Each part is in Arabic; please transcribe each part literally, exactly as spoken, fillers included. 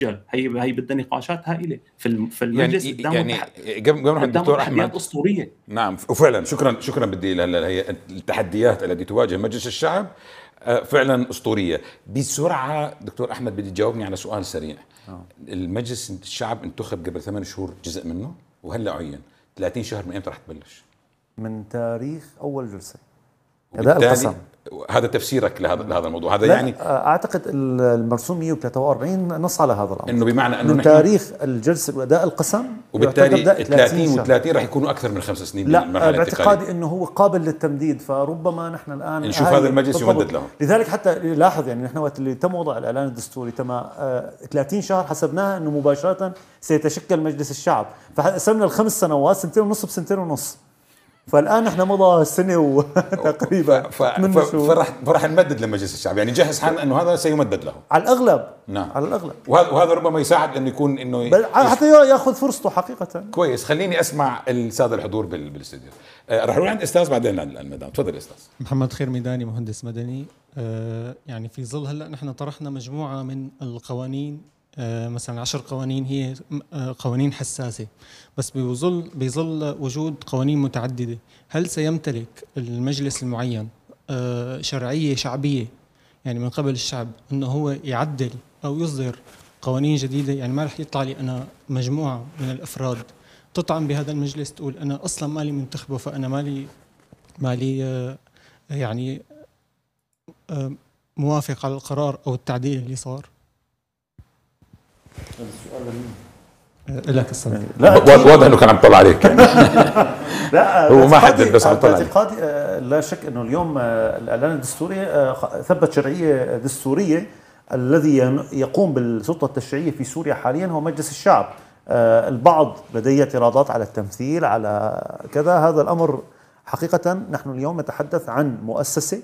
هي هي بدها نقاشات هائله في في المجلس يعني قدام يعني قبل قبل دكتور احمد اسطوريه. نعم وفعلا شكرا شكرا بدي هي التحديات التي تواجه مجلس الشعب فعلا اسطوريه. بسرعه دكتور احمد بدي تجاوبني على سؤال سريع. أوه. المجلس الشعب انتخب قبل ثمان شهور جزء منه وهلا عين ثلاثين شهر من امتى رح تبلش؟ من تاريخ اول جلسه اداء القسم. هذا تفسيرك لهذا لهذا الموضوع هذا يعني اعتقد المرسوم مئة وثلاثة وأربعين نص على هذا الامر انه بمعنى انه من تاريخ الجلسه واداء القسم وبالتالي ثلاثين و30 رح يكونوا اكثر من خمس سنين. لا باعتقادي انه هو قابل للتمديد فربما نحن الان نشوف هذا المجلس يمدد له. لذلك حتى لاحظ يعني نحن وقت اللي تم وضع الاعلان الدستوري تم آه ثلاثين شهر حسبناها انه مباشره سيتشكل مجلس الشعب فقسمنا الخمس سنوات سنتين ونص بسنتين ونص فالان احنا مضى سنه وتقريبا فرح فرح نمدد لمجلس الشعب يعني جهز حالنا انه هذا سيمدد له على الاغلب. نعم على الاغلب وهذا ربما يساعد انه يكون انه حتى ياخذ فرصته حقيقه. كويس. خليني اسمع الساده الحضور بالاستوديو. آه رح نروح عند استاذ بعدين عند المدام. تفضل استاذ محمد خير ميداني مهندس مدني. آه يعني في ظل هلا نحن طرحنا مجموعه من القوانين آه مثلا عشر قوانين هي آه قوانين حساسة بس بظل بظل وجود قوانين متعددة. هل سيمتلك المجلس المعين آه شرعية شعبية يعني من قبل الشعب انه هو يعدل او يصدر قوانين جديدة؟ يعني ما رح يطلع لي انا مجموعة من الافراد تطعن بهذا المجلس تقول انا اصلا مالي منتخبه فانا مالي مالي آه يعني آه موافق على القرار او التعديل اللي صار. هذا السؤال لمين؟ لك السلام. واضح انه كان عم يطلع عليك يعني. لا هو ما حدد بس عم يطلع عليك. باعتقادي لا شك انه اليوم الاعلان الدستوري ثبت شرعيه دستوريه. الذي يقوم بالسلطه التشريعيه في سوريا حاليا هو مجلس الشعب. البعض لديه اعتراضات على التمثيل على كذا. هذا الامر حقيقه نحن اليوم نتحدث عن مؤسسه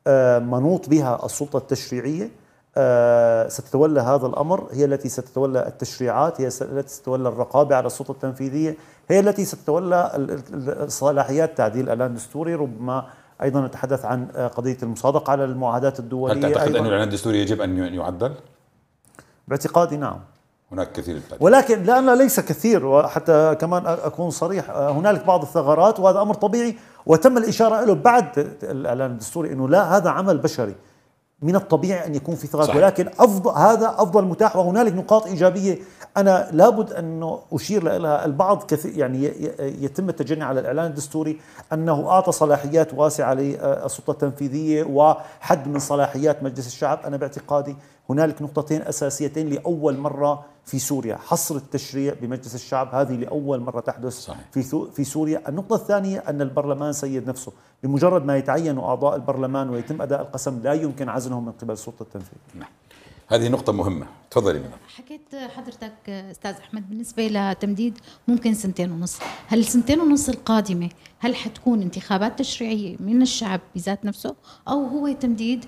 منوط بها السلطه التشريعيه آه ستتولى هذا الأمر. هي التي ستتولى التشريعات، هي التي ستتولى الرقابة على السلطة التنفيذية، هي التي ستتولى صلاحيات تعديل الإعلان الدستوري. ربما أيضا نتحدث عن قضية المصادقة على المعاهدات الدولية. هل تعتقد أن الإعلان الدستوري يجب أن يعدل؟ باعتقادي نعم. هناك كثير التعديل. ولكن لأن ليس كثير وحتى كمان أكون صريح هنالك بعض الثغرات وهذا أمر طبيعي وتم الإشارة له بعد الإعلان الدستوري أنه لا هذا عمل بشري من الطبيعي أن يكون في ثغرات ولكن أفضل هذا أفضل متاح. وهنالك نقاط إيجابية أنا لابد أن أشير لها. البعض كثير يعني يتم التجني على الإعلان الدستوري أنه أعطى صلاحيات واسعة للسلطة التنفيذية وحد من صلاحيات مجلس الشعب. أنا باعتقادي هنالك نقطتين أساسيتين لأول مرة في سوريا: حصر التشريع بمجلس الشعب، هذه لأول مرة تحدث صحيح. في في سوريا. النقطة الثانية أن البرلمان سيد نفسه، بمجرد ما يتعين أعضاء البرلمان ويتم أداء القسم لا يمكن عزلهم من قبل السلطة التنفيذية. نعم. هذه نقطة مهمة. تفضلي منى. حكيت حضرتك أستاذ أحمد بالنسبة لتمديد ممكن سنتين ونص. هل السنتين ونص القادمة هل حتكون انتخابات تشريعية من الشعب بذات نفسه أو هو تمديد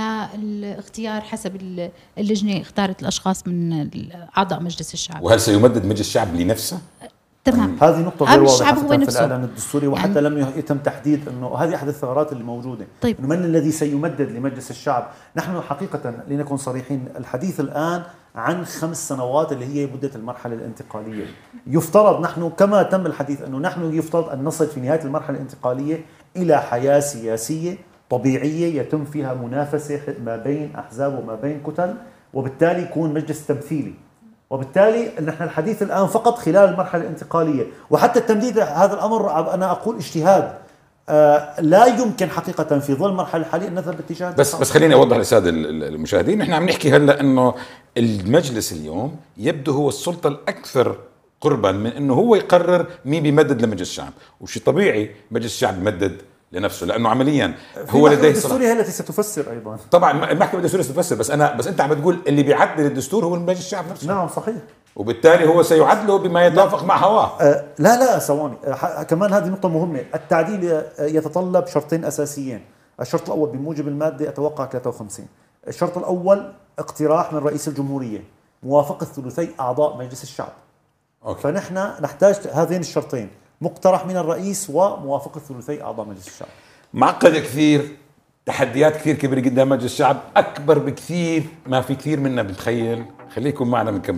للاختيار حسب اللجنة اختارت الأشخاص من أعضاء مجلس الشعب؟ وهل سيمدد مجلس الشعب لنفسه؟ تمام. هذه نقطة غير واضحة في نفسه. الإعلان الدستوري وحتى يعني لم يتم تحديد أنه هذه أحد الثغرات اللي موجودة. طيب. إنه من الذي سيمدد لمجلس الشعب؟ نحن حقيقة لنكون صريحين الحديث الآن عن خمس سنوات اللي هي مدة المرحلة الانتقالية. يفترض نحن كما تم الحديث أنه نحن يفترض أن نصل في نهاية المرحلة الانتقالية إلى حياة سياسية طبيعية يتم فيها منافسة ما بين أحزاب وما بين كتل وبالتالي يكون مجلس تمثيلي. وبالتالي نحن الحديث الآن فقط خلال المرحلة الانتقالية وحتى التمديد هذا الأمر أنا أقول اجتهاد آه لا يمكن حقيقة في ظل المرحلة الحالية أن نذهب باتجاه. بس بس خليني أوضح للسادة المشاهدين. نحن عم نحكي هلا إنه المجلس اليوم يبدو هو السلطة الأكثر قربا من إنه هو يقرر مين بيمدد لمجلس الشعب، وشي طبيعي مجلس الشعب يمدد لنفسه لانه عمليا هو لديه الدستوري هي التي ستفسر ايضا. طبعا المحكمه الدستوريه ستفسر بس انا بس انت عم بتقول اللي بيعدل الدستور هو مجلس الشعب نفسه. نعم صحيح. وبالتالي هو سيعدله بما يتوافق مع هواه. آه لا لا ثواني آه كمان هذه نقطه مهمه. التعديل يتطلب شرطين اساسيين. الشرط الاول بموجب الماده اتوقع ثلاثة وخمسين. الشرط الاول اقتراح من رئيس الجمهوريه موافقه ثلثي اعضاء مجلس الشعب. أوكي. فنحن نحتاج هذين الشرطين: مقترح من الرئيس وموافقة ثلثي أعضاء مجلس الشعب. معقد كثير، تحديات كثير كبيرة قدام مجلس الشعب، أكبر بكثير ما في كثير منا بتخيل خليكم معنا من